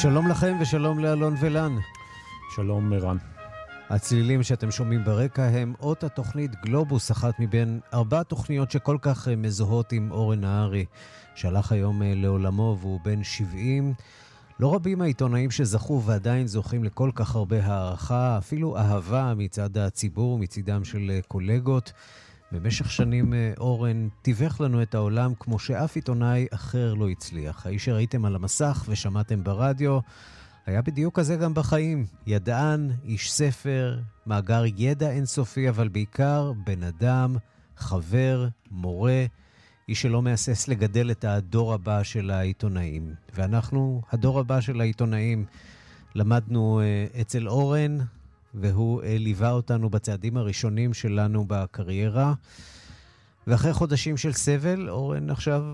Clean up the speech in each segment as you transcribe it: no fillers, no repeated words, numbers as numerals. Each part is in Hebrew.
שלום לכם ושלום לאלון ולן. שלום מרן. הצלילים שאתם שומעים ברקע הם אות התוכנית גלובוס, אחת מבין 4 תוכניות שכל כך מזוהות עם אורן נהרי, שהלך היום לעולמו והוא בן 70. לא רבים העיתונאים שזכו ועדיין זוכים לכל כך הרבה הערכה, אפילו אהבה מצד הציבור, מצדם של קולגות. במשך שנים אורן תיווך לנו את העולם כמו שאף עיתונאי אחר לא הצליח. האיש שראיתם על המסך ושמעתם ברדיו, היה בדיוק כזה גם בחיים. ידען, איש ספר, מאגר ידע אינסופי, אבל בעיקר בן אדם, חבר, מורה, איש שלא מאסס לגדל את הדור הבא של העיתונאים. ואנחנו, הדור הבא של העיתונאים, למדנו אצל אורן, והוא ליווה אותנו בצעדים הראשונים שלנו בקריירה. ואחרי חודשים של סבל, אורן עכשיו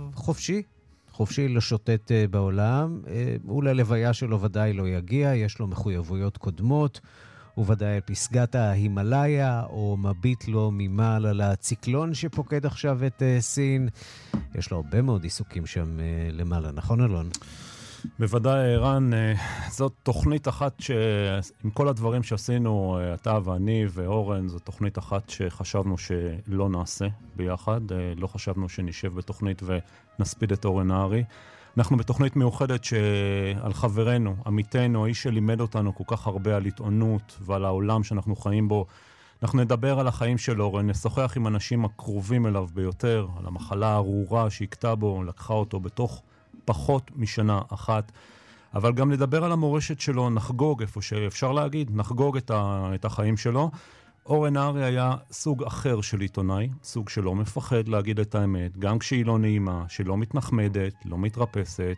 חופשי לשוטט בעולם. הוא ללוויה שלו ודאי לא יגיע, יש לו מחויבויות קודמות, הוא ודאי על פסגת ההימלאיה, או מביט לו ממעל על הציקלון שפוקד עכשיו את סין. יש לו הרבה מאוד עיסוקים שם למעלה, נכון אלון? בוודאי, ערן, זאת תוכנית אחת עם כל הדברים שעשינו, אתה ואני ואורן, זו תוכנית אחת שחשבנו שלא נעשה ביחד, לא חשבנו שנשב בתוכנית ונספיד את אורן נהרי. אנחנו בתוכנית מיוחדת שעל חברנו, עמיתנו, האיש שלימד אותנו כל כך הרבה על עיתונות ועל העולם שאנחנו חיים בו. אנחנו נדבר על החיים של אורן, נשוחח עם אנשים הקרובים אליו ביותר, על המחלה הארורה שהכתה בו, לקחה אותו בתוך פחות משנה אחת, אבל גם נדבר על המורשת שלו, נחגוג איפה שאפשר להגיד, נחגוג את החיים שלו. אורן נהרי היה סוג אחר של עיתונאי, סוג שלא מפחד להגיד את האמת, גם כשהיא לא נעימה, שלא מתנחמדת, לא מתרפסת,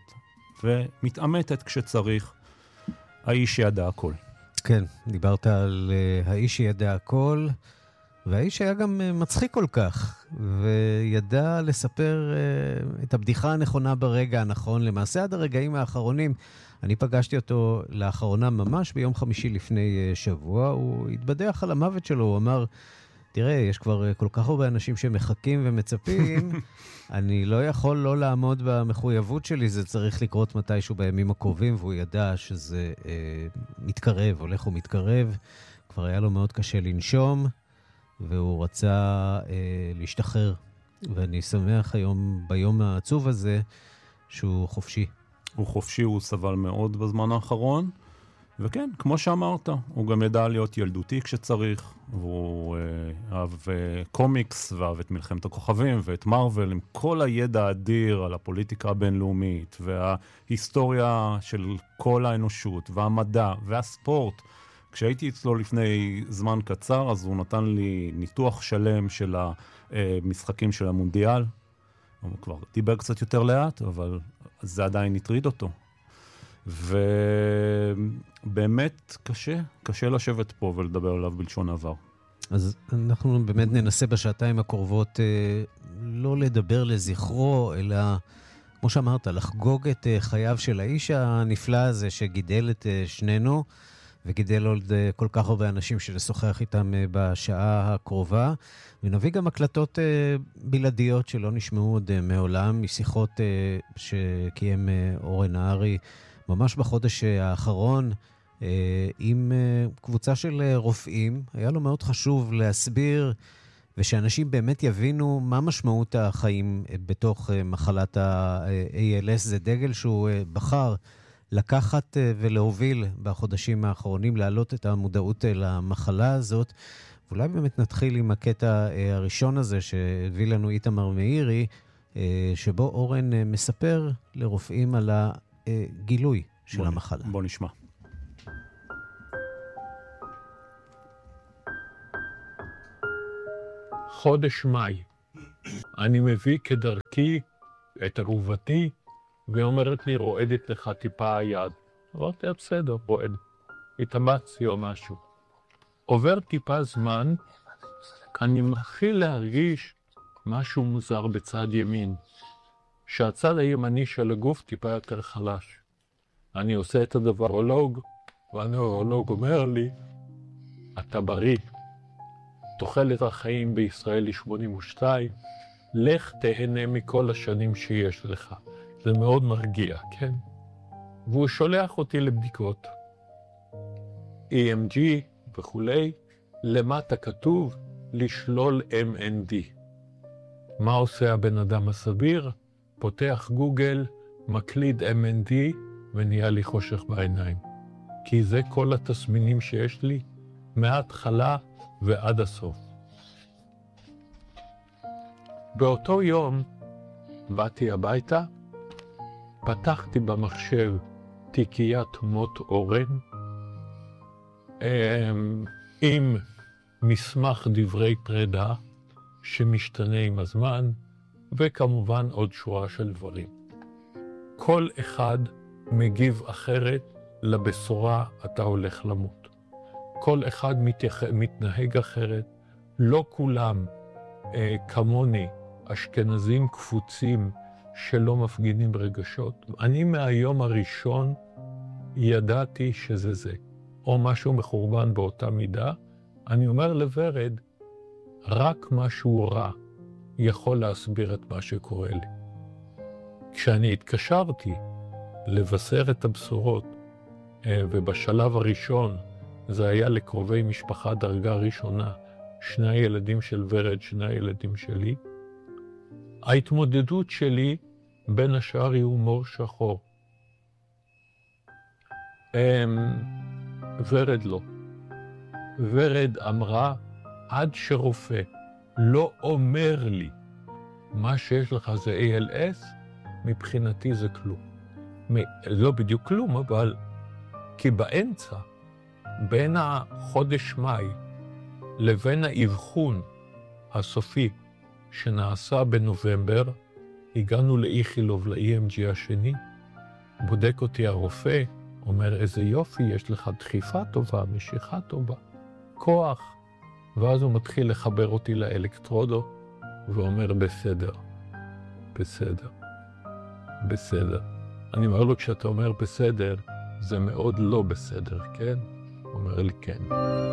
ומתאמתת כשצריך. האיש ידע הכל. כן, דיברת על האיש ידע הכל, והאיש היה גם מצחיק כל כך, וידע לספר את הבדיחה הנכונה ברגע הנכון. למעשה עד הרגעים האחרונים, אני פגשתי אותו לאחרונה ממש ביום חמישי לפני שבוע, הוא התבדח על המוות שלו, הוא אמר, תראה, יש כבר כל כך הרבה אנשים שמחכים ומצפים, אני לא יכול לא לעמוד במחויבות שלי, זה צריך לקרות מתישהו בימים הקרובים, והוא ידע שזה מתקרב, הולך ומתקרב, כבר היה לו מאוד קשה לנשום, והוא רצה להשתחרר, ואני שמח היום, ביום העצוב הזה, שהוא חופשי. הוא חופשי, הוא סבל מאוד בזמן האחרון, וכן, כמו שאמרת, הוא גם ידע להיות ילדותי כשצריך, והוא אהב קומיקס, ואהב את מלחמת הכוכבים, ואת מרוול, עם כל הידע האדיר על הפוליטיקה הבינלאומית, וההיסטוריה של כל האנושות, והמדע, והספורט. כשהייתי אצלו לפני זמן קצר, אז הוא נתן לי ניתוח שלם של המשחקים של המונדיאל. הוא כבר דיבר קצת יותר לאט, אבל זה עדיין הטריד אותו. ובאמת קשה לשבת פה ולדבר עליו בלשון עבר. אז אנחנו באמת ננסה בשעתיים הקרובות לא לדבר לזכרו, אלא, כמו שאמרת, לחגוג את חייו של האיש הנפלא הזה שגידל את שנינו, וגידל עוד כל כך הרבה אנשים שלשוחח איתם בשעה הקרובה. ונביא גם הקלטות בלעדיות שלא נשמעו עוד מעולם, משיחות שקיים אורן נהרי ממש בחודש האחרון, עם קבוצה של רופאים. היה לו מאוד חשוב להסביר, ושאנשים באמת יבינו מה משמעות החיים בתוך מחלת ה-ALS. זה דגל שהוא בחר לקחת ולהוביל בחודשים האחרונים, להעלות את המודעות למחלה הזאת. ואולי באמת נתחיל עם הקטע הראשון הזה שהביא לנו איתמר מאירי, שבו אורן מספר לרופאים על הגילוי של המחלה. בוא נשמע. חודש מאי. אני מביא כדרכי את אהובתי, והיא אומרת לי, רועדת לך טיפה היד. אמרתי, בסדר, רועד. התאמצתי או משהו. עובר טיפה זמן, אני מתחיל להרגיש משהו מוזר בצד ימין, שהצד הימני של הגוף טיפה יותר חלש. אני עושה את הדבר נוירולוג, והנוירולוג אומר לי, אתה בריא. תוחלת החיים בישראל היא 82, לך תהנה מכל השנים שיש לך. זה מאוד מרגיע, כן? והוא שולח אותי לבדיקות. EMG וכולי, למטה כתוב לשלול MND. מה עושה הבן אדם הסביר? פותח גוגל, מקליד MND ונהיה לי חושך בעיניים. כי זה כל התסמינים שיש לי, מההתחלה ועד הסוף. באותו יום באתי הביתה, פתחתי במחשב תיקיית מות אורן, עם מסמך דברי פרידה שמשתנה עם הזמן, וכמובן עוד שורה של דברים. כל אחד מגיב אחרת לבשורה אתה הולך למות. כל אחד מתנהג אחרת, לא כולם כמוני אשכנזים קפוצים שלא מפגינים רגשות. אני מהיום הראשון ידעתי שזה זה, או משהו מחורבן באותה מידה. אני אומר לוורד, רק משהו רע יכול להסביר את מה שקורה לי. כשאני התקשרתי לבשר את הבשורות, ובשלב הראשון זה היה לקרובי משפחה דרגה ראשונה, 2 ילדים של ורד, 2 ילדים שלי, ההתמודדות שלי בין השאר היא הומור שחור. ורד לא. ורד אמרה, עד שרופא לא אומר לי מה שיש לך זה ALS, מבחינתי זה כלום. לא בדיוק כלום, אבל כי באמצע, בין החודש מאי לבין האבחון הסופי שנעשה בנובמבר, הגענו לאיכילוב, ל-EMG השני, בודק אותי הרופא, אומר איזה יופי, יש לך דחיפה טובה, משיכה טובה, כוח, ואז הוא מתחיל לחבר אותי לאלקטרודו, ואומר בסדר, בסדר, בסדר. אני אומר לו, כשאתה אומר בסדר, זה מאוד לא בסדר, כן? הוא אומר לי כן.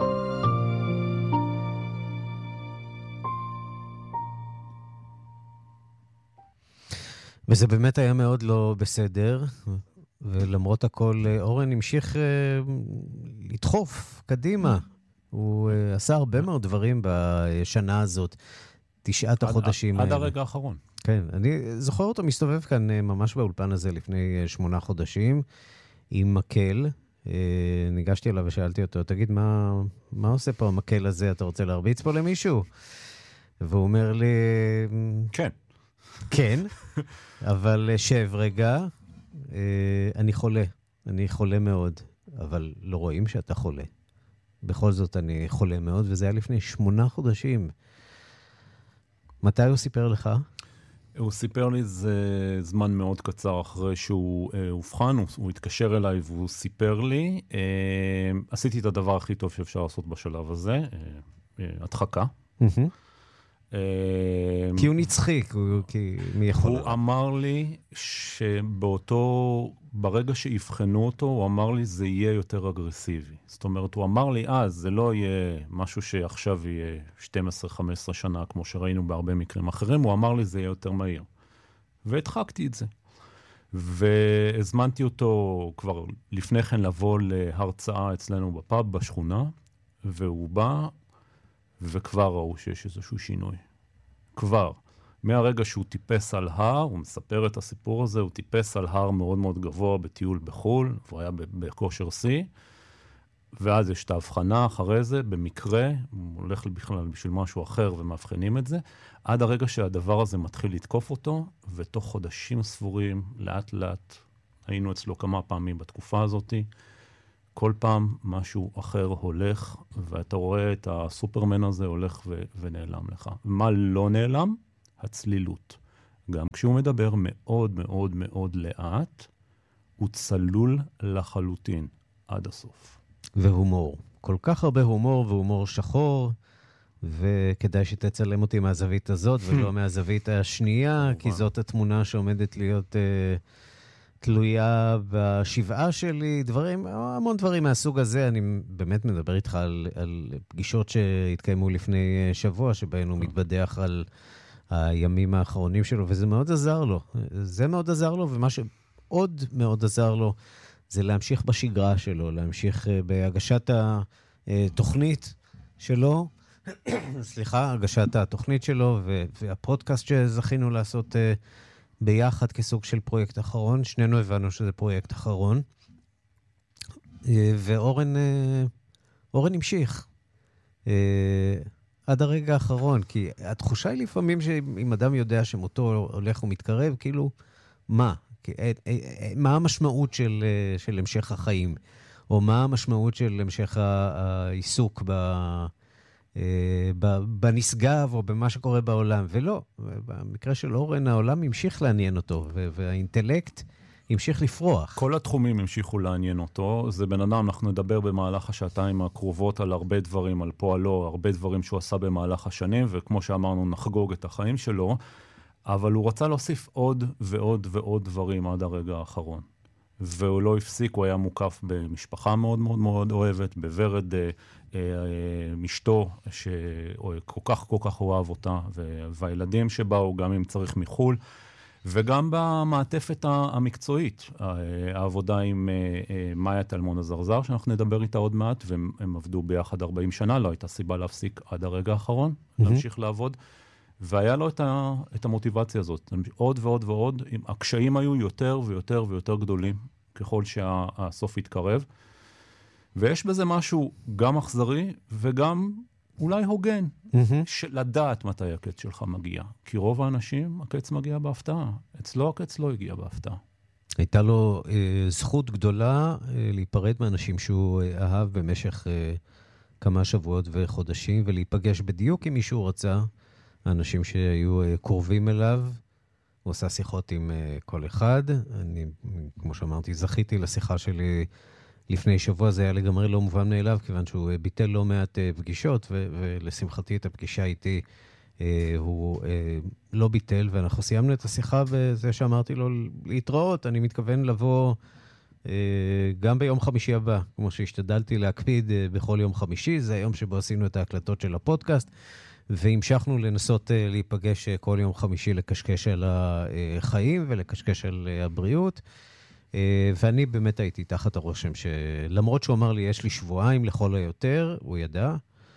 וזה באמת היה מאוד לא בסדר, ולמרות הכל אורן המשיך לדחוף קדימה. הוא עשה הרבה מאוד דברים בשנה הזאת, 9 החודשים. עד הרגע האחרון. כן, אני זוכר אותו מסתובב כאן ממש באולפן הזה לפני 8 חודשים, עם מקל. ניגשתי אליו ושאלתי אותו, תגיד, מה עושה פה המקל הזה? אתה רוצה להרביץ פה למישהו? והוא אומר לי... כן. כן, אבל שב רגע, אני חולה מאוד, אבל לא רואים שאתה חולה. בכל זאת אני חולה מאוד, וזה היה לפני 8 חודשים. מתי הוא סיפר לך? הוא סיפר לי זה זמן מאוד קצר אחרי שהוא הובחן, הוא התקשר אליי והוא סיפר לי. עשיתי את הדבר הכי טוב שאפשר לעשות בשלב הזה, הדחקה. כי הוא נצחי, כי מי יכול... הוא אמר לי ברגע שיבחנו אותו, הוא אמר לי זה יהיה יותר אגרסיבי. זאת אומרת, הוא אמר לי, זה לא יהיה משהו שעכשיו יהיה 12-15 שנה, כמו שראינו בהרבה מקרים אחרים, הוא אמר לי זה יהיה יותר מהיר. והדחקתי את זה. והזמנתי אותו כבר לפני כן לבוא להרצאה אצלנו בפאב בשכונה, והוא בא, וכבר ראו שיש איזשהו שינוי. כבר. מהרגע שהוא טיפס על הר, הוא מספר את הסיפור הזה, הוא טיפס על הר מאוד מאוד גבוה בטיול בחול, והוא היה בכושר שיא, ואז יש את ההבחנה אחרי זה, במקרה, הוא הולך בכלל בשביל משהו אחר ומאבחנים את זה, עד הרגע שהדבר הזה מתחיל לתקוף אותו, ותוך חודשים ספורים, לאט לאט, היינו אצלו כמה פעמים בתקופה הזאת, כל פעם משהו אחר הולך, ואתה רואה את הסופרמן הזה הולך ונעלם לך. מה לא נעלם? הצלילות. גם כשהוא מדבר מאוד מאוד מאוד לאט, הוא צלול לחלוטין עד הסוף. והומור. כל כך הרבה הומור והומור שחור, וכדאי שתצלם אותי מהזווית הזאת ולא מהזווית השנייה, כי זאת התמונה שעומדת להיות... תלויה בשבעה שלי, המון דברים מהסוג הזה. אני באמת מדבר איתך על פגישות שהתקיימו לפני שבוע, שבהן הוא מתבדח על הימים האחרונים שלו, וזה מאוד עזר לו. ומה שמאוד מאוד עזר לו, זה להמשיך בשגרה שלו, להמשיך בהגשת התוכנית שלו, סליחה, הגשת התוכנית שלו, והפודקאסט שזכינו לעשות ביחד כסוג של פרויקט אחרון. שנינו הבנו שזה פרויקט אחרון. ואורן המשיך עד הרגע האחרון, כי התחושה היא לפעמים שאם אדם יודע שמותו הולך ומתקרב, כאילו, מה? מה המשמעות של המשך החיים? או מה המשמעות של המשך העיסוק בנשגב או במה שקורה בעולם? ולא, במקרה של אורן, העולם המשיך לעניין אותו, והאינטלקט המשיך לפרוח. כל התחומים המשיכו לעניין אותו. זה בן אדם, אנחנו נדבר במהלך השעתיים הקרובות על הרבה דברים, על פועלו, הרבה דברים שהוא עשה במהלך השנים, וכמו שאמרנו, נחגוג את החיים שלו, אבל הוא רצה להוסיף עוד ועוד ועוד דברים עד הרגע האחרון. והוא לא הפסיק, הוא היה מוקף במשפחה מאוד מאוד מאוד אוהבת, בוורד משתו, שכל כך הוא אהב אותה, והילדים שבאו, גם אם צריך מחול, וגם במעטפת המקצועית, העבודה עם מאיה טלמון הזרזר, שאנחנו נדבר איתה עוד מעט, והם עבדו ביחד 40 שנה, לא הייתה סיבה להפסיק עד הרגע האחרון, להמשיך לעבוד, והיה לו את המוטיבציה הזאת, עוד ועוד ועוד, הקשיים היו יותר ויותר ויותר גדולים, ככל שהסוף התקרב, ויש בזה משהו גם אכזרי, וגם אולי הוגן, לדעת מתי הקץ שלך מגיע. כי רוב האנשים, הקץ מגיע בהפתעה. אצלו הקץ לא הגיע בהפתעה. הייתה לו זכות גדולה להיפרד מאנשים שהוא אהב במשך כמה שבועות וחודשים, ולהיפגש בדיוק עם מי שהוא רצה, האנשים שהיו קרובים אליו. הוא עושה שיחות עם כל אחד. אני, כמו שאמרתי, זכיתי לשיחה שלי לפני שבוע. זה היה לגמרי לא מובן מאליו, כיוון שהוא ביטל לא מעט פגישות, ולשמחתי את הפגישה איתי הוא לא ביטל, ואנחנו סיימנו את השיחה בזה שאמרתי לו להתראות. אני מתכוון לבוא גם ביום חמישי הבא, כמו שהשתדלתי להקפיד בכל יום חמישי. זה היום שבו עשינו את ההקלטות של הפודקאסט, והמשכנו לנסות להיפגש כל יום חמישי לקשקש על החיים ולקשקש על הבריאות. ואני באמת הייתי תחת הרושם שלמרות שהוא אמר לי יש לי שבועיים לכל היותר, הוא ידע.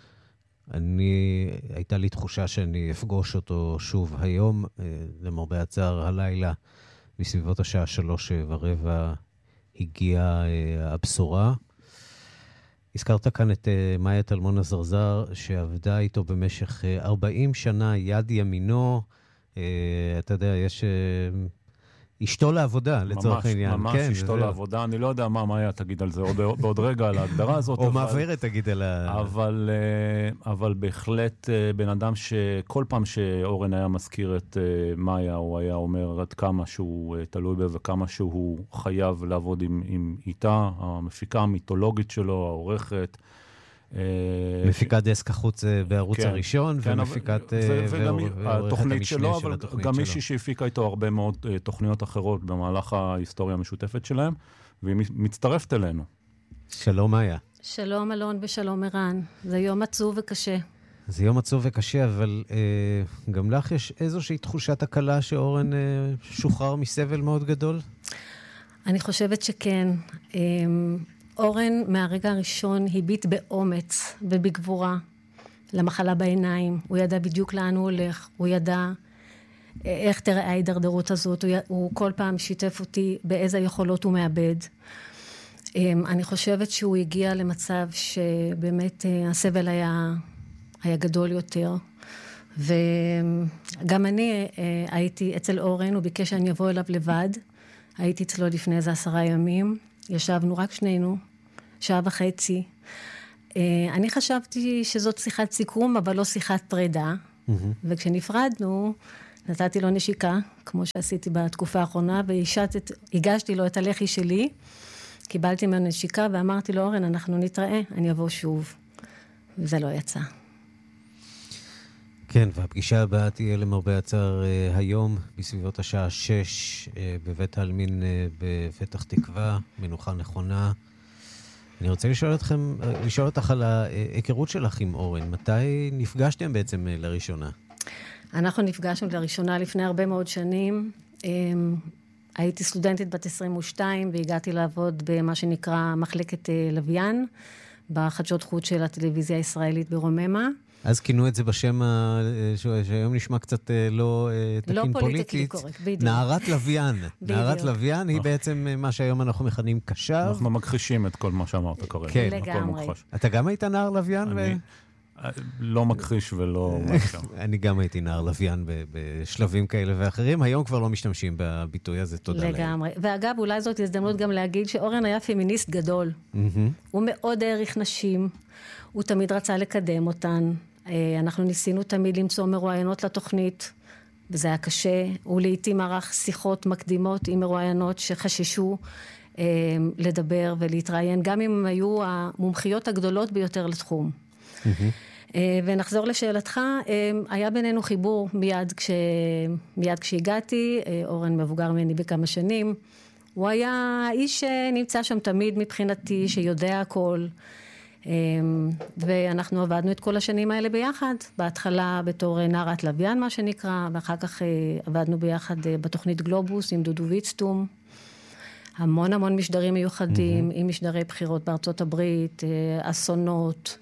הייתה לי תחושה שאני אפגוש אותו שוב היום, למרבה הצער הלילה, בסביבות השעה 3:15 הגיעה הבשורה. הזכרת כאן את מאיה טלמון הזרזר, שעבדה איתו במשך 40 שנה, יד ימינו. אתה יודע, יש אשתו לעבודה, לצורך העניין. ממש אשתו לעבודה. אני לא יודע מה מאיה תגיד על זה בעוד רגע, על ההגדרה הזאת. או מעברת תגיד על אבל בהחלט בן אדם שכל פעם שאורן היה מזכיר את מאיה, הוא היה אומר עד כמה שהוא תלוי בה וכמה שהוא חייב לעבוד איתה, המפיקה המיתולוגית שלו, העורכת. מפיקת דסק החוץ בערוץ הראשון, ומפיקת התוכנית שלו, אבל גם מישהי שהפיקה איתו הרבה מאוד תוכניות אחרות במהלך ההיסטוריה המשותפת שלהם, והיא מצטרפת אלינו. שלום מאיה. שלום אלון ושלום ערן. זה יום עצוב וקשה. זה יום עצוב וקשה, אבל גם לך יש איזושהי תחושת הקלה שאורן שוחרר מסבל מאוד גדול? אני חושבת שכן. אורן מהרגע הראשון הביט באומץ ובגבורה למחלה בעיניים. הוא ידע בדיוק לאן הוא הולך, הוא ידע איך תראה ההידרדרות הזאת, הוא כל פעם שיתף אותי באיזה יכולות הוא מאבד. אני חושבת שהוא הגיע למצב שבאמת הסבל היה גדול יותר, וגם אני הייתי אצל אורן, הוא ביקש שאני אבוא אליו לבד, הייתי אצלו לפני איזה 10 ימים, ישבנו רק שנינו, 1.5 שעות. אני חשבתי שזאת שיחת סיכום, אבל לא שיחת פרידה. וכשנפרדנו, נתתי לו נשיקה, כמו שעשיתי בתקופה האחרונה, והגשתי לו את הלחי שלי, קיבלתי ממנו נשיקה, ואמרתי לו, אורן, אנחנו נתראה, אני אבוא שוב. וזה לא יצא. כן, והפגישה הבאה תהיה למרבה הצער היום, בסביבות השעה 6, בבית העלמין בפתח תקווה, מנוחה נכונה. אני רוצה לשאול אותך על ההיכרות שלך עם אורן. מתי נפגשתם בעצם לראשונה? אנחנו נפגשנו לראשונה לפני הרבה מאוד שנים. הייתי סטודנטית בת 22, והגעתי לעבוד במה שנקרא מחלקת לוויין, בחדשות חוץ של הטלוויזיה הישראלית ברוממה. אז כינו את זה בשם שהיום נשמע קצת לא תקין פוליטית. נערת לוויין. נערת לוויין היא בעצם מה שהיום אנחנו מכנים קשב. אנחנו מכחישים את כל מה שאמרת כרגע. כן. לגמרי. אתה גם היית נער לוויין? לא מכחיש ולא... אני גם הייתי נער לוויין בשלבים כאלה ואחרים. היום כבר לא משתמשים בביטוי הזה, תודה להם. לגמרי. ואגב, אולי זאת הזדמנות גם להגיד שאורן היה פמיניסט גדול. הוא מאוד העריך נשים. הוא תמיד רצה לקדם אותן. אנחנו ניסינו תמיד למצוא מרואיינות לתוכנית, וזה היה קשה. הוא לעתים ערך שיחות מקדימות עם מרואיינות שחששו לדבר ולהתראיין, גם אם הם היו המומחיות הגדולות ביותר לתחום. ונחזור לשאלתך, היה בינינו חיבור מיד כשהגעתי, אורן מבוגר ממני בכמה שנים, הוא היה איש שנמצא שם תמיד מבחינתי, שיודע הכל, ואנחנו עבדנו את כל השנים האלה ביחד, בהתחלה בתור נערת לוויין מה שנקרא, ואחר כך עבדנו ביחד בתוכנית גלובוס עם דודו ויצטום, המון משדרים מיוחדים, עם משדרי בחירות בארצות הברית, אסונות,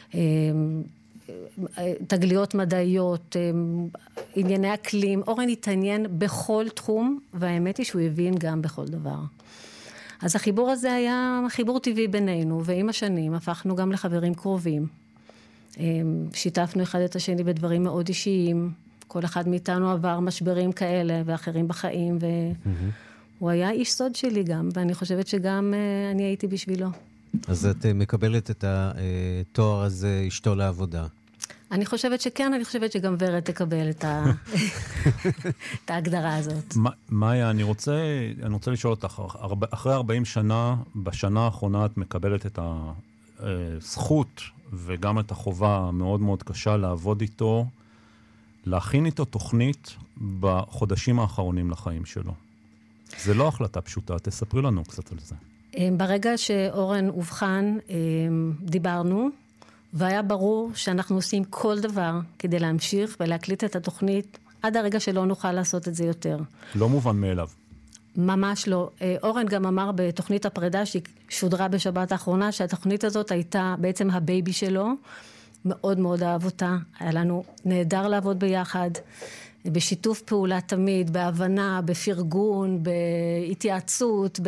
תגליות מדעיות, ענייני אקלים. אורן התעניין בכל תחום, והאמת היא שהוא הבין גם בכל דבר. אז החיבור הזה היה חיבור טבעי בינינו, ועם השנים הפכנו גם לחברים קרובים. שיתפנו אחד את השני בדברים מאוד אישיים, כל אחד מאיתנו עבר משברים כאלה ואחרים בחיים, והוא היה איש סוד שלי גם, ואני חושבת שגם אני הייתי בשבילו. אז את מקבלת את התואר הזה אשתו לעבודה. אני חושבת שכן, אני חושבת שגם ורד תקבל את ההגדרה הזאת. מאיה, אני רוצה לשאול אותך, אחרי 40 שנה, בשנה האחרונה את מקבלת את הזכות וגם את החובה המאוד מאוד קשה לעבוד איתו, להכין איתו תוכנית בחודשים האחרונים לחיים שלו. זה לא החלטה פשוטה, תספרי לנו קצת על זה. ברגע שאורן הובחן, דיברנו, והיה ברור שאנחנו עושים כל דבר כדי להמשיך ולהקליט את התוכנית, עד הרגע שלא נוכל לעשות את זה יותר. לא מובן מאליו. ממש לא. אורן גם אמר בתוכנית הפרידה ששודרה בשבת האחרונה, שהתוכנית הזאת הייתה בעצם הבייבי שלו, מאוד מאוד אהב אותה, היה לנו נהדר לעבוד ביחד, בשיתוף פעולה תמיד, בהבנה, בפרגון, בהתייעצות,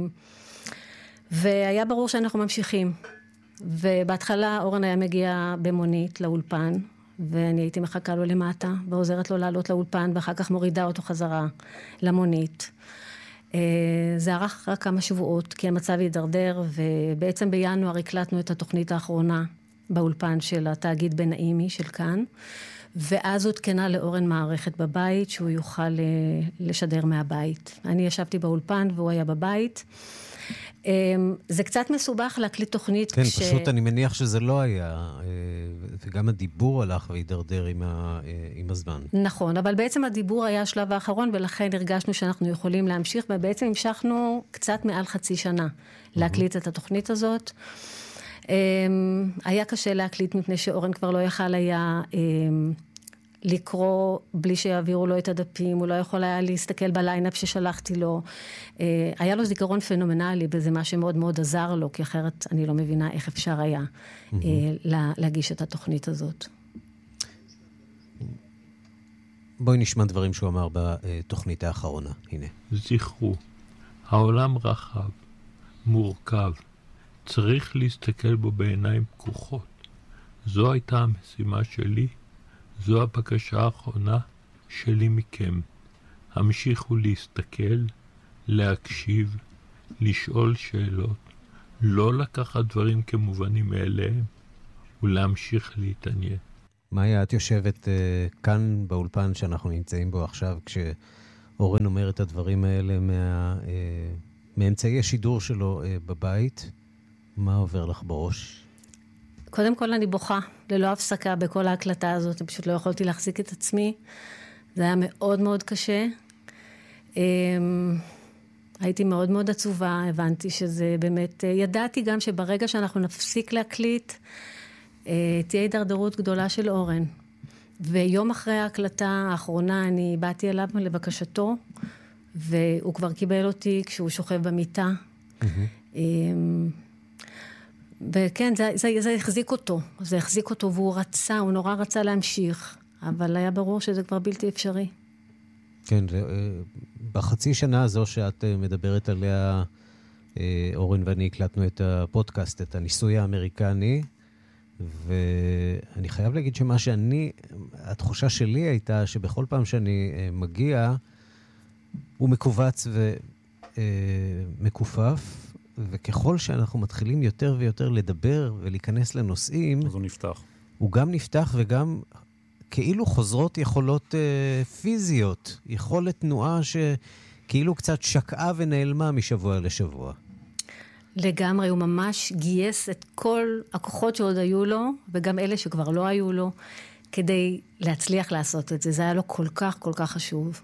והיה ברור שאנחנו ממשיכים. ובהתחלה אורן היה מגיע במונית לאולפן, ואני הייתי מחכה לו למטה, ועוזרת לו לעלות לאולפן, ואחר כך מורידה אותו חזרה למונית. זה ארך רק כמה שבועות, כי המצב הידרדר, ובעצם בינואר הקלטנו את התוכנית האחרונה באולפן של התאגיד בן נעימי של כאן, ואז הותקנה לאורן מערכת בבית, שהוא יוכל לשדר מהבית. אני ישבתי באולפן והוא היה בבית. זה קצת מסובך להקליט תוכנית. כן, פשוט אני מניח שזה לא היה, וגם הדיבור הלך והידרדר עם הזמן. נכון, אבל בעצם הדיבור היה השלב האחרון, ולכן הרגשנו שאנחנו יכולים להמשיך, ובעצם המשכנו קצת מעל חצי שנה להקליט את התוכנית הזאת. היה קשה להקליט מפני שאורן כבר לא יכל היה לקרוא בלי שיעבירו לו את הדפים, הוא לא יכול היה להסתכל בליינאפ ששלחתי לו. היה לו זיכרון פנומנלי, וזה מה שמאוד מאוד עזר לו, כי אחרת אני לא מבינה איך אפשר היה להגיש את התוכנית הזאת. בואי נשמע דברים שהוא אמר בתוכנית האחרונה. הנה. זכרו, העולם רחב, מורכב, צריך להסתכל בו בעיניים פקוחות. זו הייתה המשימה שלי, זו הבקשה האחרונה שלי מכם. המשיכו להסתכל, להקשיב, לשאול שאלות, לא לקחת דברים כמובנים מאליהם, ולהמשיך להתעניין. מאיה, את יושבת כאן באולפן שאנחנו נמצאים בו עכשיו, כשאורן אומר את הדברים האלה מאמצעי השידור שלו בבית, מה עובר לך בראש? קודם כל אני בוכה, ללא הפסקה בכל ההקלטה הזאת, פשוט לא יכולתי להחזיק את עצמי. זה היה מאוד מאוד קשה. הייתי מאוד מאוד עצובה, הבנתי שזה באמת, ידעתי גם שברגע שאנחנו נפסיק להקליט, תהיה הידרדרות גדולה של אורן. ויום אחרי ההקלטה האחרונה אני באתי אליו לבקשתו, והוא כבר קיבל אותי כשהוא שוכב במיטה. וכן, זה החזיק אותו. זה החזיק אותו, והוא רצה, הוא נורא רצה להמשיך. אבל היה ברור שזה כבר בלתי אפשרי. כן, בחצי שנה הזו שאת מדברת עליה, אורן ואני הקלטנו את הפודקאסט, את הניסוי האמריקני, ואני חייב להגיד שמה התחושה שלי הייתה שבכל פעם שאני מגיע, הוא מקובץ ומקופף, וככל שאנחנו מתחילים יותר ויותר לדבר ולהיכנס לנושאים, אז הוא נפתח. הוא גם נפתח וגם כאילו חוזרות יכולות פיזיות, יכולת תנועה שכאילו קצת שקעה ונעלמה משבוע לשבוע. לגמרי, הוא ממש גייס את כל הכוחות שעוד היו לו, וגם אלה שכבר לא היו לו, כדי להצליח לעשות את זה. זה היה לו כל כך, כל כך חשוב.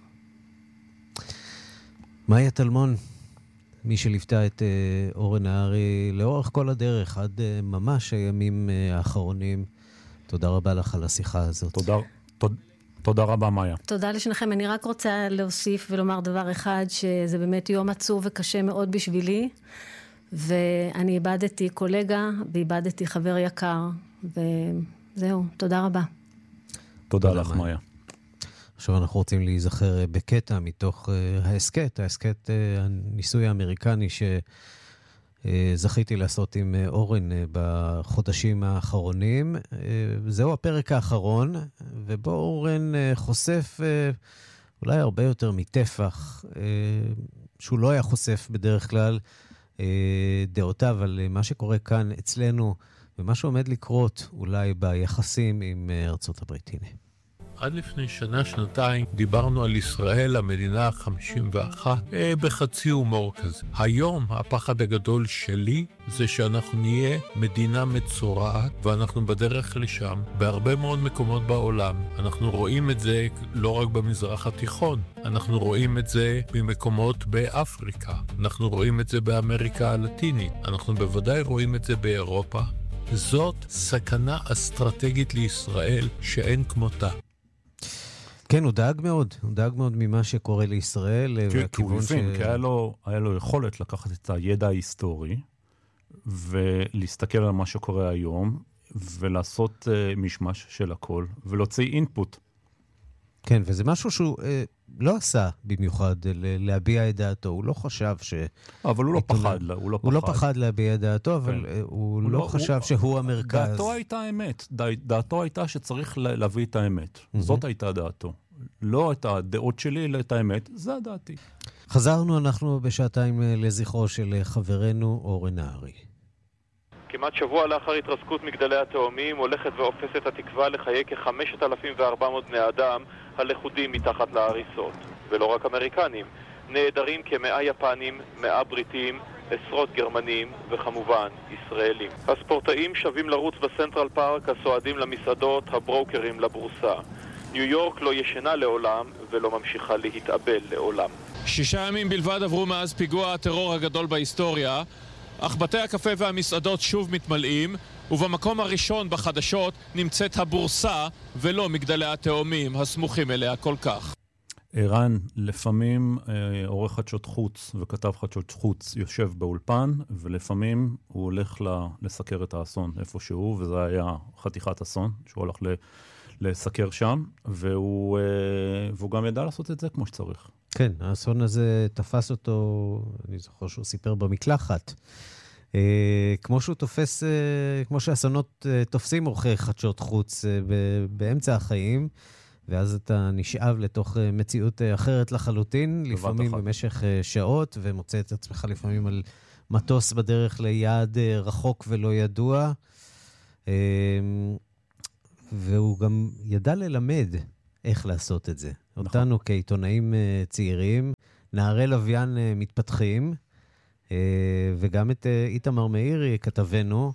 מאיה טלמון, מי שליוותה את אורן נהרי לאורך כל הדרך, עד ממש הימים האחרונים, תודה רבה לך על השיחה הזאת. תודה רבה, מאיה. תודה לשניכם. אני רק רוצה להוסיף ולומר דבר אחד, שזה באמת יום עצוב וקשה מאוד בשבילי, ואני איבדתי קולגה, ואיבדתי חבר יקר, וזהו, תודה רבה. תודה לך, מאיה. עכשיו אנחנו רוצים להיזכר בקטע מתוך העסקת הניסוי האמריקני שזכיתי לעשות עם אורן בחודשים האחרונים. זהו הפרק האחרון, ובו אורן חושף אולי הרבה יותר מטפח, שהוא לא היה חושף בדרך כלל דעותיו על מה שקורה כאן אצלנו, ומה שעומד לקרות אולי ביחסים עם ארצות הברית. הנה. עד לפני שנה, שנתיים, דיברנו על ישראל, המדינה ה-51, בחצי הומור כזה. היום, הפחד הגדול שלי זה שאנחנו נהיה מדינה מצורעת, ואנחנו בדרך לשם, בהרבה מאוד מקומות בעולם. אנחנו רואים את זה לא רק במזרח התיכון, אנחנו רואים את זה במקומות באפריקה, אנחנו רואים את זה באמריקה הלטינית, אנחנו בוודאי רואים את זה באירופה. זאת סכנה אסטרטגית לישראל שאין כמותה. כן, הוא דאג מאוד ממה שקורה לישראל. כי הוא הבין, כי היה לו יכולת לקחת את הידע ההיסטורי, ולהסתכל על מה שקורה היום, ולעשות משמש של הכל, ולהוציא אינפוט. כן, וזה משהו שהוא לא עשה במיוחד להביע את דעתו. הוא לא חשב ש... אבל הוא לא פחד להביע את דעתו, אבל הוא לא חשב שהוא המרכז. דעתו הייתה האמת. דעתו הייתה שצריך להביא את האמת. זאת הייתה דעתו. לא את הדעות שלי, אלא את האמת. זה דעתי. חזרנו אנחנו בשעתיים לזכרו של חברנו אורן נהרי. כמעט שבוע לאחר התרסקות מגדלי התאומים הולכת ואופסת התקווה לחיי כ-5,400 בני אדם הלכודים מתחת להריסות. ולא רק אמריקנים, נעדרים כ100 יפנים, 100 בריטים, עשרות גרמנים וכמובן ישראלים. הספורטאים שווים לרוץ בסנטרל פארק, הסועדים למסעדות, הברוקרים לבורסה. ניו יורק לא ישנה לעולם ולא ממשיכה להתאבל לעולם. 6 ימים בלבד עברו מאז פיגוע הטרור הגדול בהיסטוריה, אך בתי הקפה והמסעדות שוב מתמלאים, ובמקום הראשון בחדשות נמצאת הבורסה ולא מגדלי התאומים הסמוכים אליה כל כך. ערן, לפעמים עורך חדשות חוץ וכתב חדשות חוץ יושב באולפן, ולפעמים הוא הולך לסקר את האסון איפשהו, וזה היה חתיכת אסון שהוא הולך לסקר שם, והוא גם ידע לעשות את זה כמו שצריך. כן, האסון הזה תפס אותו, אני זוכר שהוא סיפר במקלחת. כמו שהוא תופס, כמו שהאסונות תופסים עורכי חדשות חוץ באמצע החיים, ואז אתה נשאב לתוך מציאות אחרת לחלוטין, לפעמים במשך שעות, ומוצא את עצמך לפעמים על מטוס בדרך ליעד רחוק ולא ידוע. והוא גם ידע ללמד איך לעשות את זה. נכון. אותנו כעיתונאים צעירים, נערי לוויין מתפתחים, וגם את איתמר מאירי, כתבנו.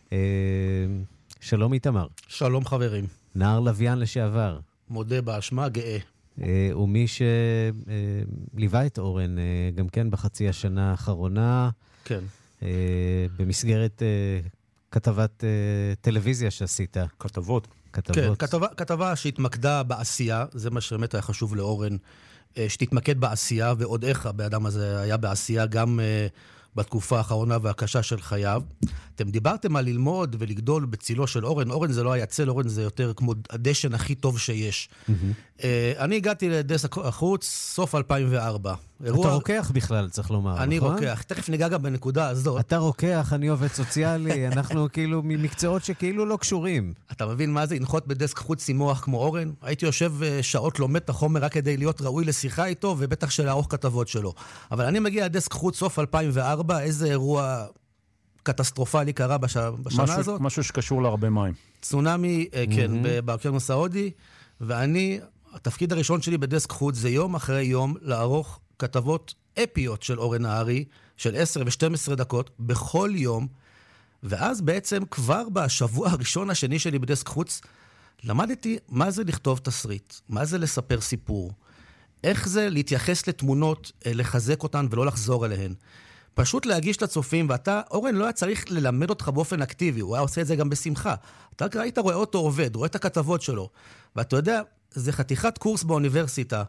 שלום איתמר. שלום חברים. נער לוויין לשעבר. מודה באשמה, גאה. ומי שליווה את אורן, גם כן בחצי השנה האחרונה. כן. במסגרת כתבת טלוויזיה שעשית. כתבות. כן, כתבה שהתמקדה בעשייה, זה מה שבאמת היה חשוב לאורן שתתמקד בעשייה, ועוד איך הבאדם הזה היה בעשייה גם בתקופה האחרונה והקשה של חייו. אתם דיברתם על ללמוד ולגדול בצילו של אורן. אורן זה לא היה צל, אורן זה יותר כמו הדשן הכי טוב שיש. אני הגעתי לדסק החוץ סוף 2004. אתה רוקח בכלל, צריך לומר. אני רוקח. תכף ניגע גם בנקודה הזאת. אתה רוקח, אני עובד סוציאלי, אנחנו כאילו ממקצועות שכאילו לא קשורים. אתה מבין מה זה? לנחות בדסק חוץ עם מוח כמו אורן? הייתי יושב שעות לומד את החומר רק כדי להיות ראוי לשיחה איתו, ובטח של לערוך כתבות שלו. אבל אני מגיע לדסק חוץ סוף 2004, איזה אירוע קטסטרופלי קרה בשנה הזאת. משהו שקשור להרבה מים. צונמי, כן, באוקיינוס ההודי, ואני, התפקיד הראשון שלי בדסק חוץ זה יום אחרי יום לערוך כתבות אפיות של אורן נהרי, של 10 ו-12 דקות, בכל יום, ואז בעצם כבר בשבוע הראשון השני שלי בדסק חוץ, למדתי מה זה לכתוב תסריט, מה זה לספר סיפור, איך זה להתייחס לתמונות, לחזק אותן ולא לחזור אליהן. פשוט להגיש לצופים, ואתה, אורן לא היה צריך ללמד אותך באופן אקטיבי, הוא היה עושה את זה גם בשמחה. אתה היית רואה אותו עובד, רואה את הכתבות שלו, ואתה יודע, זה חתיכת קורס באוניברסיטה,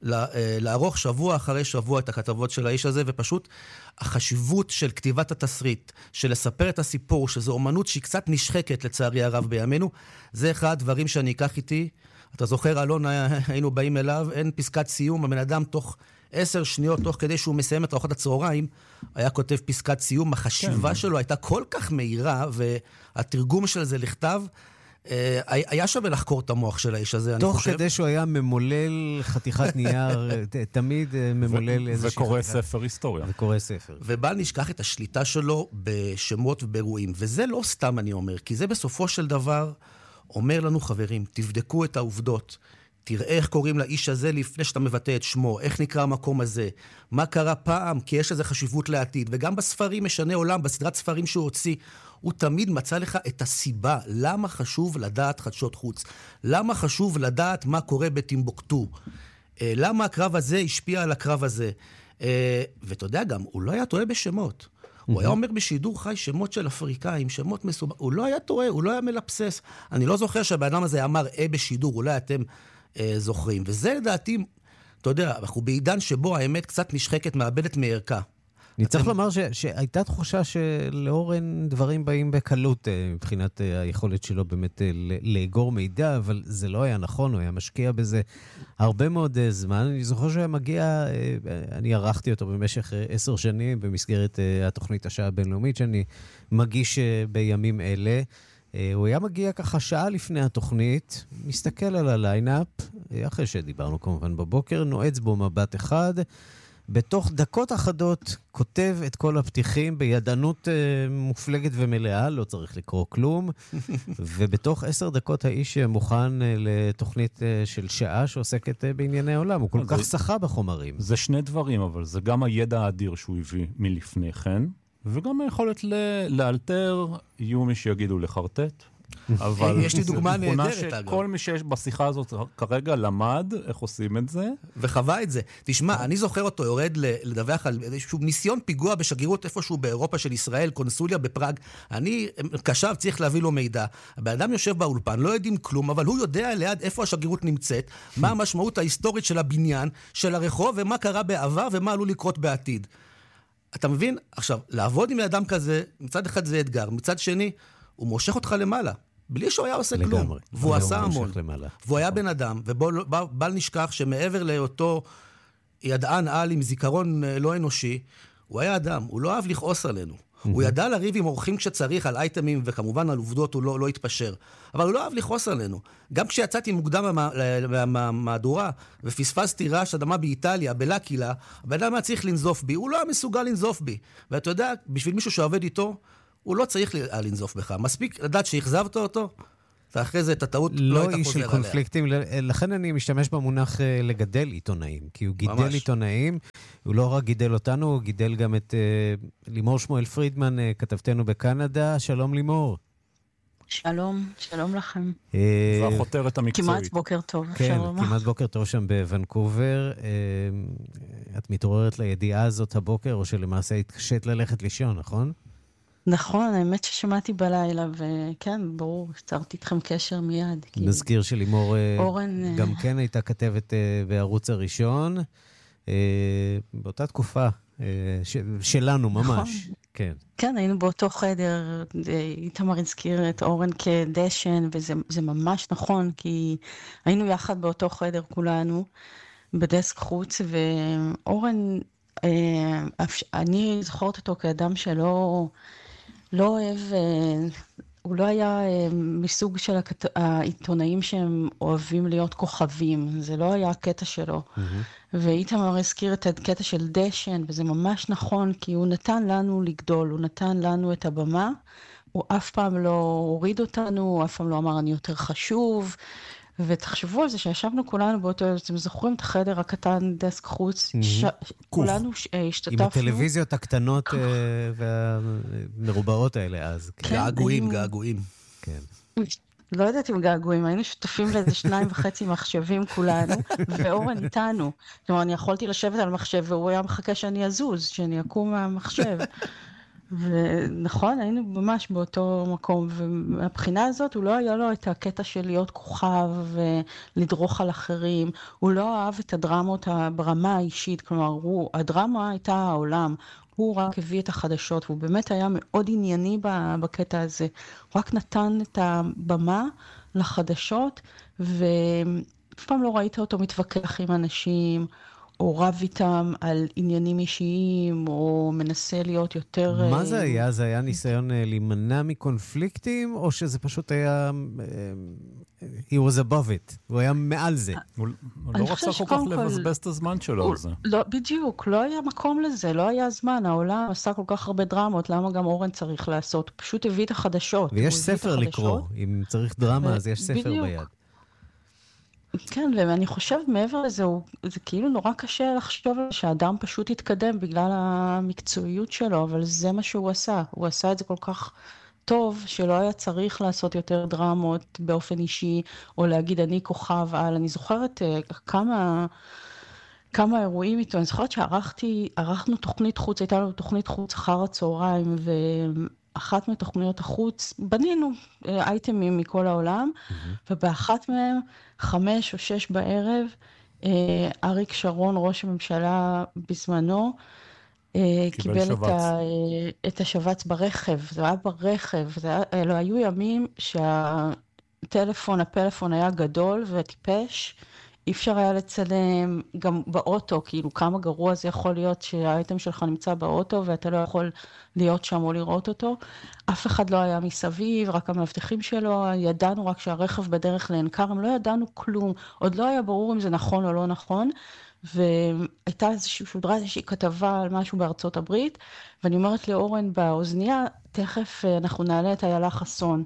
לערוך שבוע אחרי שבוע את הכתבות של האיש הזה, ופשוט החשיבות של כתיבת התסריט, של לספר את הסיפור, שזו אומנות שהיא קצת נשחקת לצערי הרב בימינו, זה אחד הדברים שאני אקח איתי. אתה זוכר, אלון, היינו באים אליו, אין פסקת סיום, הבן אדם תוך 10 שניות, תוך כדי שהוא מסיים את ארוחת הצהריים, היה כותב פסקת סיום, החשיבה שלו הייתה כל כך מהירה, והתרגום של זה לכתב, היה שווה לחקור את המוח של האיש הזה, אני חושב. תוך כדי שהוא היה ממולל חתיכת נייר, תמיד ממולל איזושהי... וקורא ספר היסטוריה. וקורא ספר. ובל נשכח את השליטה שלו בשמות ובאירועים. וזה לא סתם אני אומר, כי זה בסופו של דבר אומר לנו, חברים, תבדקו את העובדות. תראה איך קוראים לאיש הזה לפני שאתה מבטא את שמו, איך נקרא המקום הזה, מה קרה פעם, כי יש לזה חשיבות לעתיד. וגם בספרים משנה עולם, בסדרת ספרים שהוא הוציא, הוא תמיד מצא לך את הסיבה, למה חשוב לדעת חדשות חוץ, למה חשוב לדעת מה קורה בטימבוקטו, למה הקרב הזה השפיע על הקרב הזה. ואתה יודע גם, הוא לא היה טועה בשמות. הוא היה אומר בשידור חי שמות של אפריקאים, שמות מסובכים, הוא לא היה טועה, הוא לא היה מלפסס. אני לא זוכר שהבאדם הזה אמר בשידור, אולי אתם זוכרים. וזה לדעתי, אתה יודע, אנחנו בעידן שבו האמת קצת נשחקת, מאבדת מערכה. אני צריך לומר שהייתה תחושה שלאורן דברים באים בקלות מבחינת היכולת שלו באמת לאגור מידע, אבל זה לא היה נכון, הוא היה משקיע בזה הרבה מאוד זמן. אני זוכר שהוא היה מגיע, אני ערכתי אותו במשך 10 שנים במסגרת התוכנית השעה הבינלאומית שאני מגיש בימים אלה. הוא היה מגיע ככה שעה לפני התוכנית, מסתכל על הליינאפ, אחרי שדיברנו כמובן בבוקר, נועץ בו מבט אחד, בתוך דקות אחדות כותב את כל הפתיחים בידענות מופלגת ומלאה, לא צריך לקרוא כלום, ובתוך 10 דקות האיש מוכן לתוכנית של שעה שעוסקת בענייני העולם, הוא כל כך שחה בחומרים. זה שני דברים, אבל זה גם הידע האדיר שהוא הביא מלפני כן, וגם היכולת לאלתר, יהיו מי שיגידו לחרטט. אבל יש לי דוגמה נהדרת, אגב. כל מי שיש בשיחה הזאת כרגע למד איך עושים את זה. וחווה את זה. תשמע, אני זוכר אותו יורד לדווח על איזשהו ניסיון פיגוע בשגרירות איפשהו באירופה של ישראל, קונסוליה בפראג. אני קשב, צריך להביא לו מידע. הבן יושב באולפן, לא יודעים כלום, אבל הוא יודע ליד איפה השגרירות נמצאת, מה המשמעות ההיסטורית של הבניין, של הרחוב, ומה קרה בעבר ומה עלול לקרות בעתיד. אתה מבין? עכשיו, לעבוד עם אדם כזה, מצד אחד זה אתגר, מצד שני, הוא מושך אותך למעלה, בלי שהוא היה עושה כלום. והוא עשה המון. והוא היה בן אדם, ובל נשכח שמעבר לאותו ידען על עם זיכרון לא אנושי, הוא היה אדם, הוא לא אהב לכעוס עלינו. הוא ידע לריב עם אורחים כשצריך על אייטמים, וכמובן על עובדות הוא לא התפשר. אבל הוא לא אהב לכעוס עלינו. גם כשיצאתי מוקדם מהמהדורה, ופספסתי רעש אדמה באיטליה, בלקילה, הבן היה צריך לנזוף בי, הוא לא היה מסוגל לנזוף בי. ואתה יודע, בשביל מישהו שעובד איתו, הוא לא צריך לנזוף בך. מספיק לדעת שהחזבת אותו, ואחרי זה את הטעות לא הייתה חוזר עליה. לא איש של קונפליקטים, לכן אני משתמש במונח לגדל עיתונאים, כי הוא גידל ממש. עיתונאים, הוא לא רק גידל אותנו, הוא גידל גם את לימור שמואל פרידמן, כתבתנו בקנדה. שלום לימור. שלום, שלום לכם. זה החותרת המקצועית. כמעט בוקר טוב. כן, כמעט בוקר טוב שם בוונקובר. את מתעוררת לידיעה הזאת הבוקר, או שלמעשה התקשת ללכת לישון, נכון? נכון, האמת ששמעתי בלילה, וכן, ברור, יצרתי איתכם קשר מיד. נזכיר שלימור אורן... גם כן הייתה כתבת בערוץ הראשון, באותה תקופה שלנו ממש. כן. כן, היינו באותו חדר, איתמר הזכיר את אורן כדשן, וזה ממש נכון, כי היינו יחד באותו חדר כולנו, בדסק חוץ, ואורן, אני זוכרת אותו כאדם שלא אוהב, הוא לא היה מסוג של העיתונאים שהם אוהבים להיות כוכבים, זה לא היה הקטע שלו. ואיתמר הזכיר את הקטע של דשן, וזה ממש נכון, כי הוא נתן לנו לגדול, הוא נתן לנו את הבמה, הוא אף פעם לא הוריד אותנו, הוא אף פעם לא אמר אני יותר חשוב, ותחשבו על זה שישבנו כולנו באותו, אתם זוכרים את החדר הקטן, דסק חוץ, כולנו השתתפנו. עם הטלוויזיות הקטנות והמרובעות האלה אז. געגועים. כן. לא יודעת אם געגועים, היינו שותפים לאיזה 2.5 מחשבים כולנו, ואורן איתנו. כלומר, אני יכולתי לשבת על מחשב, והוא היה מחכה שאני אזוז, שאני אקום מהמחשב. ונכון, היינו ממש באותו מקום, ומהבחינה הזאת הוא לא היה לו את הקטע של להיות כוכב ולדרוך על אחרים, הוא לא אהב את הדרמות ברמה האישית, כלומר, הדרמה הייתה העולם, הוא רק הביא את החדשות, והוא באמת היה מאוד ענייני בקטע הזה, הוא רק נתן את הבמה לחדשות, ואף פעם לא ראית אותו מתווכח עם אנשים, או רב איתם על עניינים אישיים, או מנסה להיות יותר... מה זה היה? זה היה ניסיון להימנע מקונפליקטים, או שזה פשוט היה... he was above it, הוא היה מעל זה. הוא לא רצה כל כך לבזבז את הזמן שלו על זה. לא, בדיוק, לא היה מקום לזה, לא היה זמן, העולם עשה כל כך הרבה דרמות, למה גם אורן צריך לעשות? הוא פשוט הביא את החדשות. ויש ספר לקרוא, אם צריך דרמה, אז יש ספר ביד. כן, ואני חושבת מעבר לזה, זה כאילו נורא קשה לחשוב שהאדם פשוט יתקדם בגלל המקצועיות שלו, אבל זה מה שהוא עשה. הוא עשה את זה כל כך טוב, שלא היה צריך לעשות יותר דרמות באופן אישי, או להגיד אני כוכב על. אני זוכרת כמה אירועים איתו. אני זוכרת שערכנו תוכנית חוץ, הייתה לנו תוכנית חוץ אחר הצהריים, אחת מתוכניות החוץ, בנינו אייטמים מכל העולם, ובאחת מהם, 5 או 6 בערב, אריק שרון, ראש הממשלה בזמנו, קיבל את השבץ ברכב, זה היה ברכב, אלו היו ימים הפלאפון היה גדול וטיפש, אי אפשר היה לצלם גם באוטו, כאילו כמה גרוע זה יכול להיות שהאייטם שלך נמצא באוטו ואתה לא יכול להיות שם או לראות אותו. אף אחד לא היה מסביב, רק המאבטחים שלו, ידענו רק שהרכב בדרך לעין כרם, לא ידענו כלום, עוד לא היה ברור אם זה נכון או לא נכון, והייתה שודרה איזושהי כתבה על משהו בארצות הברית, ואני אומרת לאורן באוזניה, תכף אנחנו נעלה את איילה חסון,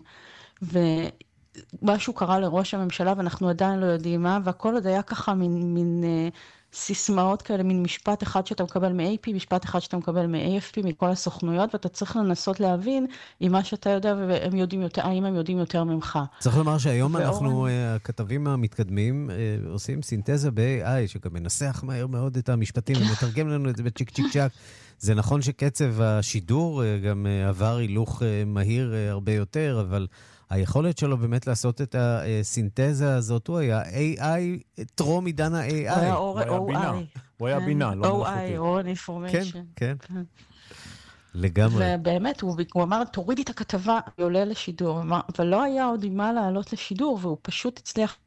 משהו קרה לראש הממשלה, ואנחנו עדיין לא יודעים מה, והכל עוד היה ככה מין סיסמאות כאלה, מין משפט אחד שאתה מקבל מ-AP, משפט אחד שאתה מקבל מ-AFP, מכל הסוכנויות, ואתה צריך לנסות להבין אם מה שאתה יודע, והם יודעים יותר, האם הם יודעים יותר ממך. צריך לומר שהיום אנחנו, הכתבים המתקדמים, עושים סינתזה ב-AI, שגם מנסח מהר מאוד את המשפטים, ומתרגם לנו את זה בצ'יק צ'יק צ'ק. זה נכון שקצב השידור גם עבר הילוך מהיר הרבה יותר, אבל היכולת שלו באמת לעשות את הסינתזה הזאת, הוא היה AI, טרום עידן ה-AI. הוא היה בינה, לא מלאכותית. OI, Oral Information. כן. לגמרי. ובאמת, הוא אמר, תורידי את הכתבה, היא עולה לשידור, אבל לא היה עוד עם מה לעלות לשידור, והוא פשוט הצליח,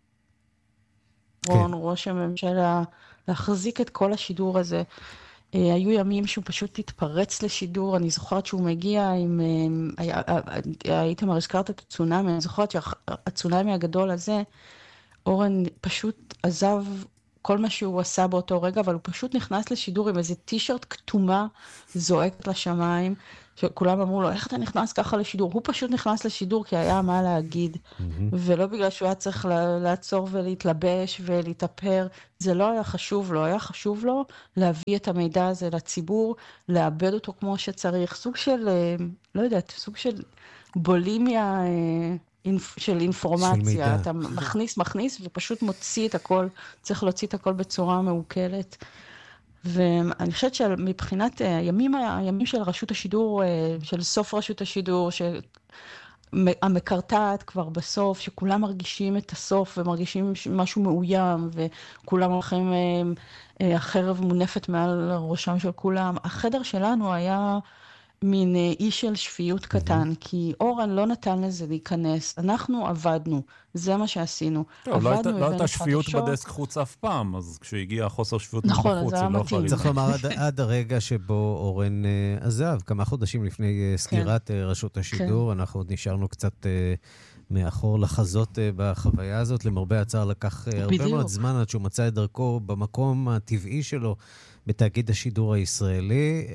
ראש הממשלה, להחזיק את כל השידור הזה. היו ימים שהוא פשוט התפרץ לשידור, אני זוכרת שהוא מגיע עם, הייתם הזכרת את הצונאמי, אני זוכרת שהצונאמי הגדול הזה, אורן פשוט עזב כל מה שהוא עשה באותו רגע, אבל הוא פשוט נכנס לשידור עם איזה טישרט כתומה, זועקת לשמיים, שכולם אמרו לו, איך אתה נכנס ככה לשידור? הוא פשוט נכנס לשידור כי היה מה להגיד, ולא בגלל שהוא היה צריך לעצור ולהתלבש ולהתאפר, זה לא היה חשוב לו, היה חשוב לו להביא את המידע הזה לציבור, לאבד אותו כמו שצריך, סוג של, לא יודעת, סוג של בולימיה של אינפורמציה, אתה מכניס ופשוט מוציא את הכל, צריך להוציא את הכל בצורה מעוקלת, ואני חושבת שמבחינת הימים של רשות השידור, של סוף רשות השידור, המקרטעת כבר בסוף, שכולם מרגישים את הסוף ומרגישים משהו מאוים, וכולם הולכים, החרב מונפת מעל ראשם של כולם. החדר שלנו היה מין אי של שפיות קטן, כי אורן לא נתן לזה להיכנס. אנחנו עבדנו, זה מה שעשינו. טוב, לא הייתה שפיות בדסק חוץ אף פעם, אז כשהגיע חוסר שפיות נכון, בחוץ, זה היה מתאים. צריך לומר עד הרגע שבו אורן עזב, כמה חודשים לפני סגירת רשות השידור, אנחנו עוד נשארנו קצת מאחור לחזות בחוויה הזאת, למרבה הצער לקח הרבה מאוד זמן עד שהוא מצא את דרכו במקום הטבעי שלו, בתאגיד השידור הישראלי.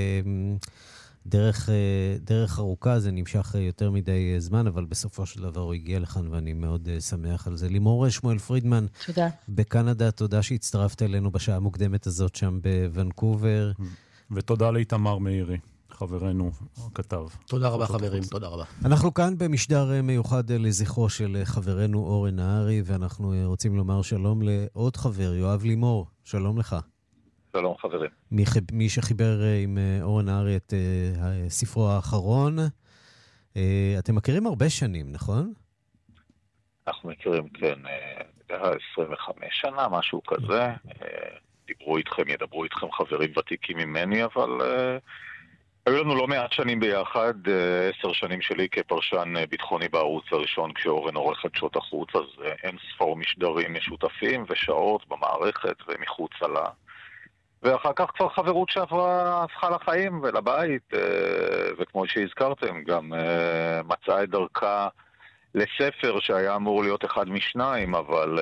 דרך ארוכה, זה נמשך יותר מדי זמן, אבל בסופו של דבר הוא הגיע לכאן, ואני מאוד שמח על זה. לימור שמואל פרידמן, תודה. בקנדה, תודה שהצטרפת אלינו בשעה המוקדמת הזאת שם בוונקובר. ותודה לאיתמר מאירי, חברנו הכתב. תודה רבה חברים, תודה רבה. אנחנו כאן במשדר מיוחד לזכרו של חברנו אורן נהרי, ואנחנו רוצים לומר שלום לעוד חבר, יואב לימור. שלום לך. שלום חברים. מי שחיבר עם אורן נהרי את ספרו האחרון. אתם מכירים הרבה שנים, נכון? אנחנו מכירים, כן, 25 שנה, משהו כזה. ידברו איתכם חברים ותיקים ממני, אבל היו לנו לא מעט שנים ביחד, 10 שנים שלי כפרשן ביטחוני בערוץ הראשון, כשאורן עורך חדשות החוץ, אז אין ספור משדרים משותפים ושעות במערכת ומחוצה לה. ואחר כך כבר חברות הפכה לחיים ולבית, וכמו שהזכרתם, גם מצאה את דרכה לספר שהיה אמור להיות אחד משניים, אבל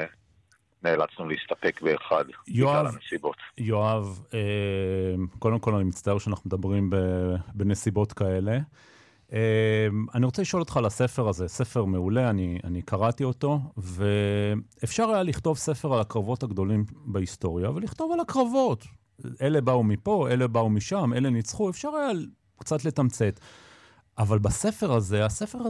נאלצנו להסתפק באחד בגלל הנסיבות. יואב, קודם כל אני מצטער שאנחנו מדברים בנסיבות כאלה. אני רוצה לשאול אותך על הספר הזה, ספר מעולה, אני קראתי אותו, ואפשר היה לכתוב ספר על הקרבות הגדולים בהיסטוריה, ולכתוב על הקרבות. אלה באו מפה, אלה באו משם, אלה ניצחו, אפשר היה קצת לתמצת. אבל הספר הזה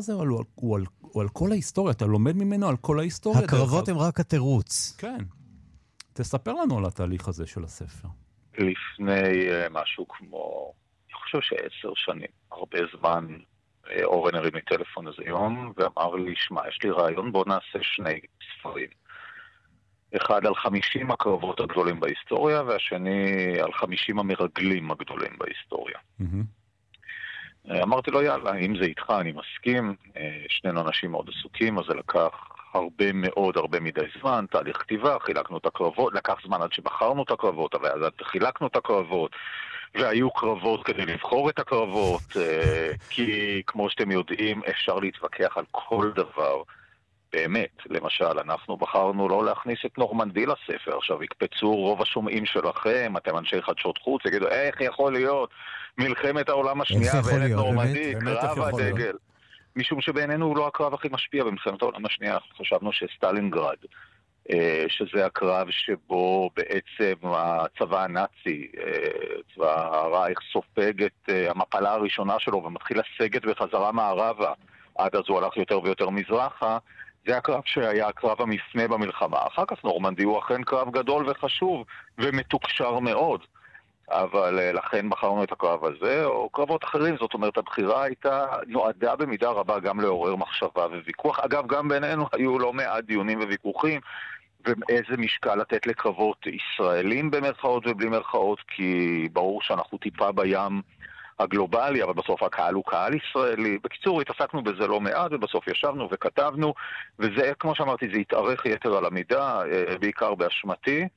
הוא על כל ההיסטוריה, אתה לומד ממנו על כל ההיסטוריה. הקרבות הם רק התירוץ. כן. תספר לנו על התהליך הזה של הספר. לפני משהו כמו, אני חושב ש10 שנים, הרבה זמן, אורן הרים לי טלפון איזה יום, ואמר לי, שמע, יש לי רעיון, בוא נעשה 2 ספרים. אחד על 50 הקרבות הגדולים בהיסטוריה, והשני על 50 המרגלים הגדולים בהיסטוריה. אמרתי לו, יאללה, אם זה איתך, אני מסכים. שנינו אנשים מאוד עסוקים, אז זה לקח הרבה מדי זמן, תהליך כתיבה, חילקנו את הקרבות, לקח זמן עד שבחרנו את הקרבות, אבל אז חילקנו את הקרבות, והיו קרבות כדי לבחור את הקרבות, כי כמו שאתם יודעים, אפשר להתווכח על כל דבר. באמת, למשל, אנחנו בחרנו לא להכניס את נורמנדי לספר, עכשיו יקפצו רוב השומעים שלכם, אתם אנשי חדשות חוץ, יגידו, איך יכול להיות מלחמת העולם השנייה ואין את נורמנדי, קרב הדגל. משום שבעינינו הוא לא הקרב הכי משפיע במלחמת העולם השנייה, חשבנו שסטלינגרד, שזה הקרב שבו בעצם הצבא הנאצי, צבא הרייך, סופג את המפלה הראשונה שלו ומתחיל לסגת בחזרה מערבה, עד אז הוא הלך יותר ויותר מזרחה, זה הקרב שהיה הקרב המפנה במלחמה. אחר כך נורמנדי הוא אכן קרב גדול וחשוב ומתוקשר מאוד, אבל לכן בחרנו את הקרב הזה, או קרבות אחרים. זאת אומרת, הבחירה נועדה במידה רבה גם לעורר מחשבה וויכוח. אגב, גם בינינו היו לא מעט דיונים וויכוחים, ואיזה משקל לתת לקרבות ישראלים במרכאות ובלי מרכאות, כי ברור שאנחנו טיפה בים הגלובלי, אבל בסוף הקהל הוא קהל ישראלי. בקיצור, התעסקנו בזה לא מעט, ובסוף ישבנו וכתבנו, וזה, כמו שאמרתי, זה התארך יתר על המידה, בעיקר באשמתי.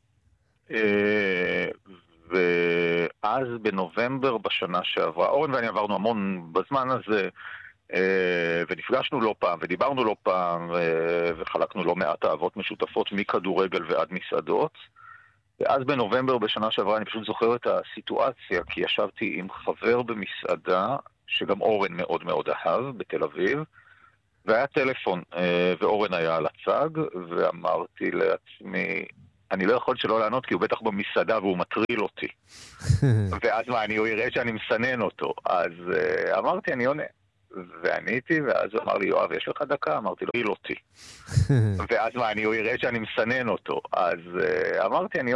ואז בנובמבר בשנה שעברה, אורן ואני עברנו המון בזמן הזה, ונפגשנו לא פעם, ודיברנו לא פעם, וחלקנו לא מעט אהבות משותפות מכדורגל ועד מסעדות. ואז בנובמבר בשנה שעברה אני פשוט זוכר את הסיטואציה, כי ישבתי עם חבר במסעדה, שגם אורן מאוד מאוד אהב, בתל אביב, והיה טלפון, ואורן היה על הצג, ואמרתי לעצמי, אני לא יכול שלא לענות, כי הוא בטח במסעדה והוא מטריל אותי. ואז מה, הוא יראה שאני מסנן אותו. אז אמרתי, אני עונה. ועניתי, ואז הוא אמר לי, יואב, יש לך דקה? אמרתי לו, תריל אותי. ואז מה, הוא יראה שאני מסנן אותו. אז אמרתי, אני